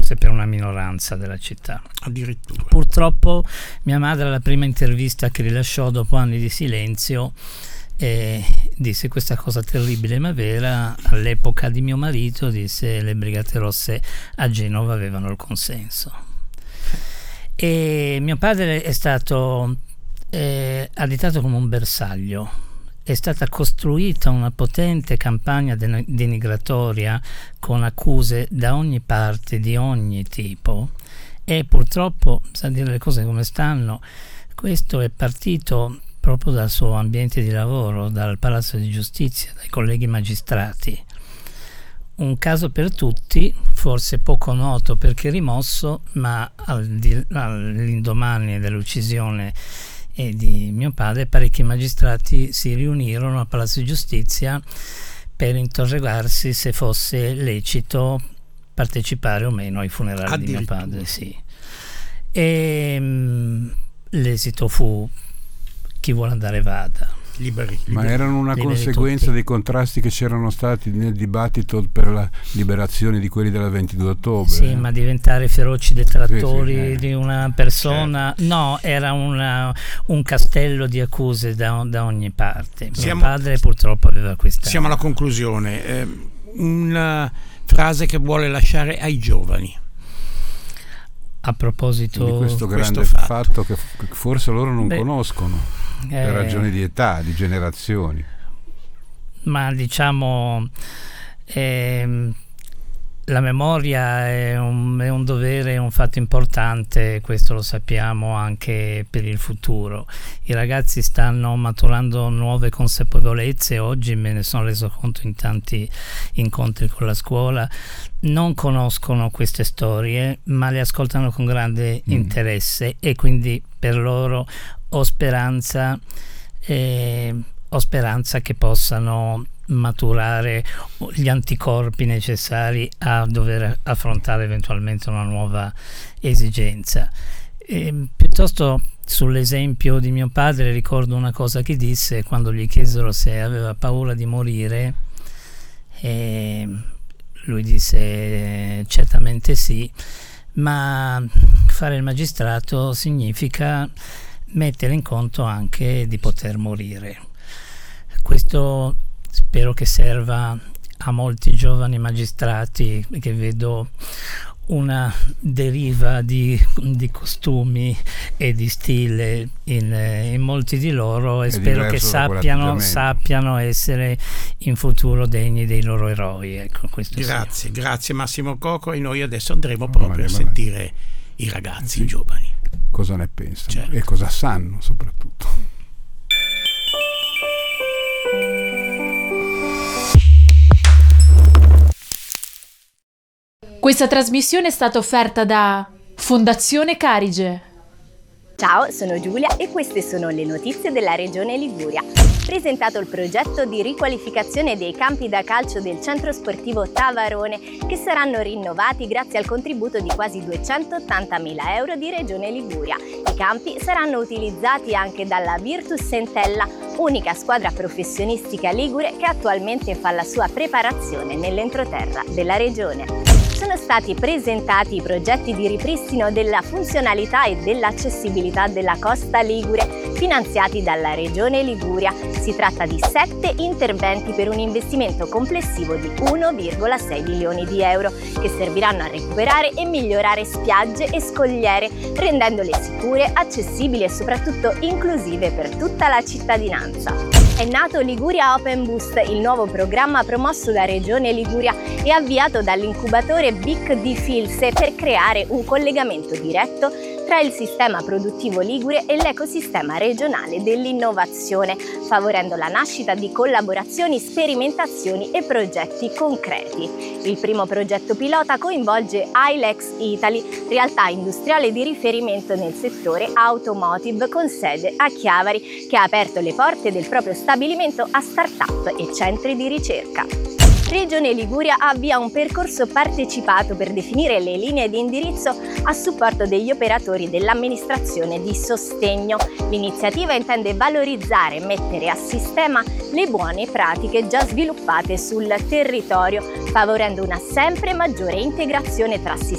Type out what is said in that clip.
forse per una minoranza della città. Addirittura. Purtroppo mia madre, alla prima intervista che rilasciò dopo anni di silenzio, disse questa cosa terribile ma vera: all'epoca di mio marito, disse, le Brigate Rosse a Genova avevano il consenso. E mio padre è stato additato come un bersaglio. È stata costruita una potente campagna denigratoria con accuse da ogni parte, di ogni tipo, e purtroppo, sa dire le cose come stanno, questo è partito proprio dal suo ambiente di lavoro, dal Palazzo di Giustizia, dai colleghi magistrati. Un caso per tutti, forse poco noto perché rimosso, ma all'indomani dell'uccisione di mio padre, parecchi magistrati si riunirono al Palazzo di Giustizia per interrogarsi se fosse lecito partecipare o meno ai funerali di mio padre. Sì. E l'esito fu: chi vuole andare vada. Liberi. Ma erano una conseguenza tutti dei contrasti che c'erano stati nel dibattito per la liberazione di quelli della 22 ottobre. Sì, ma diventare feroci detrattori Sì. di una persona, certo. No, era un castello di accuse da ogni parte. Mio padre purtroppo aveva questa. Siamo alla conclusione. Una frase che vuole lasciare ai giovani. A proposito di questo grande fatto che forse loro non conoscono. Per ragioni di età, di generazioni. Ma diciamo la memoria è un dovere, è un fatto importante, questo lo sappiamo anche per il futuro. I ragazzi stanno maturando nuove consapevolezze, oggi me ne sono reso conto in tanti incontri con la scuola, non conoscono queste storie ma le ascoltano con grande interesse, e quindi per loro ho speranza che possano maturare gli anticorpi necessari a dover affrontare eventualmente una nuova esigenza. Piuttosto, sull'esempio di mio padre, ricordo una cosa che disse quando gli chiesero se aveva paura di morire, e lui disse certamente sì, ma fare il magistrato significa mettere in conto anche di poter morire. Questo spero che serva a molti giovani magistrati, che vedo una deriva di costumi e di stile in molti di loro, e spero che sappiano essere in futuro degni dei loro eroi. Ecco, questo grazie Massimo Coco, e noi adesso andremo proprio a sentire i ragazzi, i giovani. Cosa ne pensano, certo, e cosa sanno soprattutto. Questa trasmissione è stata offerta da Fondazione Carige. Ciao, sono Giulia e queste sono le notizie della Regione Liguria. Presentato il progetto di riqualificazione dei campi da calcio del centro sportivo Tavarone, che saranno rinnovati grazie al contributo di quasi 280.000 euro di Regione Liguria. I campi saranno utilizzati anche dalla Virtus Entella, unica squadra professionistica ligure che attualmente fa la sua preparazione nell'entroterra della Regione. Sono stati presentati i progetti di ripristino della funzionalità e dell'accessibilità della costa ligure, finanziati dalla Regione Liguria. Si tratta di 7 interventi per un investimento complessivo di 1,6 milioni di euro, che serviranno a recuperare e migliorare spiagge e scogliere, rendendole sicure, accessibili e soprattutto inclusive per tutta la cittadinanza. È nato Liguria Open Boost, il nuovo programma promosso da Regione Liguria e avviato dall'incubatore BIC di Filse per creare un collegamento diretto tra il sistema produttivo ligure e l'ecosistema regionale dell'innovazione, favorendo la nascita di collaborazioni, sperimentazioni e progetti concreti. Il primo progetto pilota coinvolge Ilex Italy, realtà industriale di riferimento nel settore automotive con sede a Chiavari, che ha aperto le porte del proprio stabilimento a start-up e centri di ricerca. Regione Liguria avvia un percorso partecipato per definire le linee di indirizzo a supporto degli operatori dell'amministrazione di sostegno. L'iniziativa intende valorizzare e mettere a sistema le buone pratiche già sviluppate sul territorio, favorendo una sempre maggiore integrazione tra sistemi